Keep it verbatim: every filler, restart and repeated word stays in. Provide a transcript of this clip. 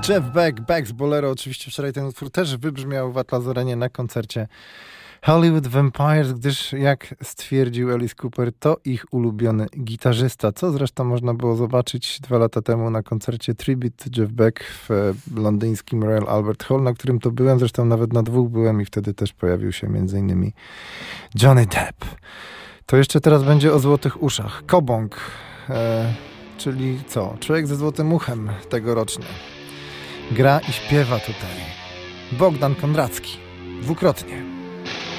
Jeff Beck, Beck's Bolero. Oczywiście wczoraj ten utwór też wybrzmiał w Atlas Arenie na koncercie Hollywood Vampires, gdyż jak stwierdził Alice Cooper, to ich ulubiony gitarzysta, co zresztą można było zobaczyć dwa lata temu na koncercie Tribute to Jeff Beck w londyńskim Royal Albert Hall, na którym to byłem, zresztą nawet na dwóch byłem i wtedy też pojawił się między innymi Johnny Depp. To jeszcze teraz będzie o złotych uszach. Kobong, e, czyli co? Człowiek ze złotym uchem tegorocznie. Gra i śpiewa tutaj Bogdan Kondracki. Dwukrotnie.